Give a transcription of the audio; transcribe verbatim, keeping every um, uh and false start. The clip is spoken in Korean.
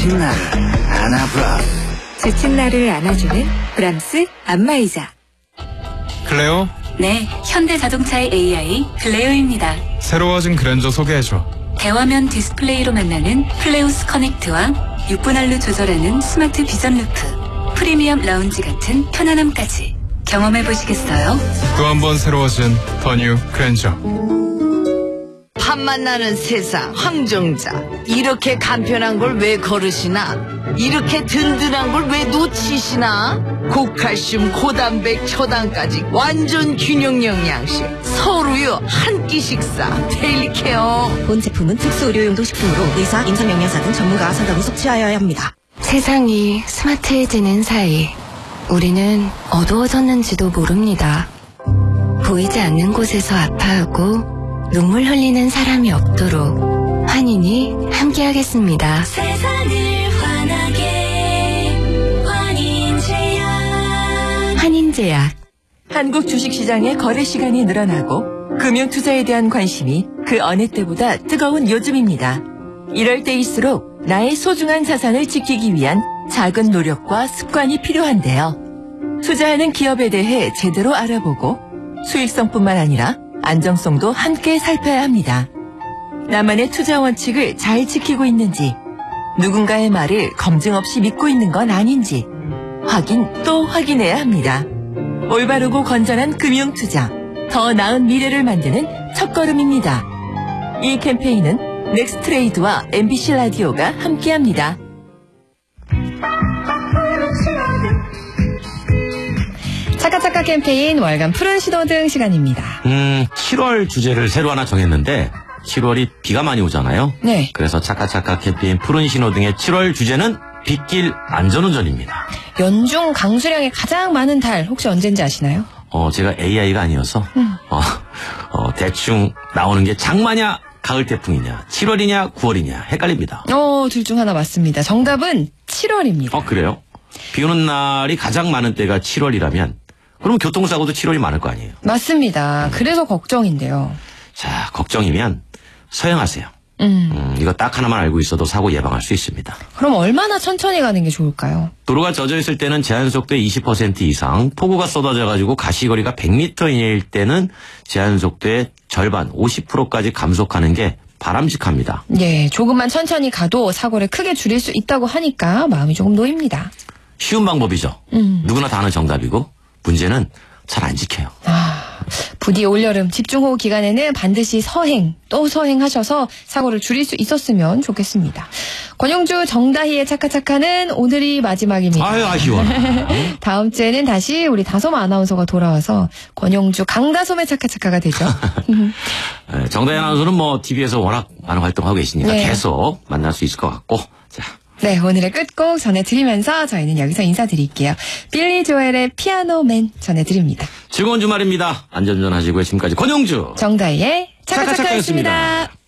지친 나를 안아봐. 지친 나를 안아주는 브람스 안마의자. 클레오? 네, 현대자동차의 에이아이 클레오입니다. 새로워진 그랜저 소개해줘. 대화면 디스플레이로 만나는 플레오스 커넥트와 육 분 안로 조절하는 스마트 비전 루프, 프리미엄 라운지 같은 편안함까지 경험해보시겠어요? 또 한 번 새로워진 더 뉴 그랜저. 밥 만나는 세상 황정자, 이렇게 간편한 걸 왜 거르시나? 이렇게 든든한 걸 왜 놓치시나? 고칼슘 고단백 초당까지 완전 균형 영양식 서울우유 한 끼 식사 데일리 케어. 본 제품은 특수 의료용도 식품으로 의사, 임상영양사 등 전문가 상담 후 섭취하여야 합니다. 세상이 스마트해지는 사이 우리는 어두워졌는지도 모릅니다. 보이지 않는 곳에서 아파하고 눈물 흘리는 사람이 없도록 환인이 함께하겠습니다. 세상을 환하게 환인제약. 환인제약. 한국 주식시장의 거래 시간이 늘어나고 금융투자에 대한 관심이 그 어느 때보다 뜨거운 요즘입니다. 이럴 때일수록 나의 소중한 자산을 지키기 위한 작은 노력과 습관이 필요한데요. 투자하는 기업에 대해 제대로 알아보고 수익성뿐만 아니라 안정성도 함께 살펴야 합니다. 나만의 투자 원칙을 잘 지키고 있는지, 누군가의 말을 검증 없이 믿고 있는 건 아닌지 확인 또 확인해야 합니다. 올바르고 건전한 금융투자, 더 나은 미래를 만드는 첫걸음입니다. 이 캠페인은 넥스트레이드와 엠비씨 라디오가 함께합니다. 차카차카 캠페인 월간 푸른 신호등 시간입니다. 음, 칠월 주제를 새로 하나 정했는데 칠월이 비가 많이 오잖아요. 네. 그래서 차카차카 캠페인 푸른 신호등의 칠월 주제는 빗길 안전운전입니다. 연중 강수량이 가장 많은 달 혹시 언젠지 아시나요? 어, 제가 에이아이가 아니어서 음. 어, 어, 대충 나오는 게 장마냐 가을 태풍이냐 칠월이냐 구월이냐 헷갈립니다. 어, 둘 중 하나 맞습니다. 정답은 칠월입니다. 어, 그래요? 비 오는 날이 가장 많은 때가 칠월이라면 그럼 교통사고도 칠월이 많을 거 아니에요? 맞습니다. 그래서 걱정인데요. 자, 걱정이면 서행하세요. 음. 음, 이거 딱 하나만 알고 있어도 사고 예방할 수 있습니다. 그럼 얼마나 천천히 가는 게 좋을까요? 도로가 젖어 있을 때는 제한속도의 이십 퍼센트 이상, 폭우가 쏟아져가지고 가시거리가 백 미터 이내일 때는 제한속도의 절반, 오십 퍼센트까지 감속하는 게 바람직합니다. 예, 조금만 천천히 가도 사고를 크게 줄일 수 있다고 하니까 마음이 조금 놓입니다. 쉬운 방법이죠. 음. 누구나 다 아는 정답이고 문제는 잘 안 지켜요. 아, 부디 올여름 집중호우 기간에는 반드시 서행, 또 서행하셔서 사고를 줄일 수 있었으면 좋겠습니다. 권영주 정다희의 차카차카는 오늘이 마지막입니다. 아유, 아쉬워. 다음 주에는 다시 우리 다솜 아나운서가 돌아와서 권영주 강다솜의 차카차카가 되죠. 정다희 아나운서는 뭐 티비에서 워낙 많은 활동하고 계시니까 네. 계속 만날 수 있을 것 같고. 자. 네, 오늘의 끝곡 전해드리면서 저희는 여기서 인사드릴게요. 빌리 조엘의 피아노맨 전해드립니다. 즐거운 주말입니다. 안전운전 하시고요. 지금까지 권영주 정다희의 차카차카였습니다. 차카차카였습니다.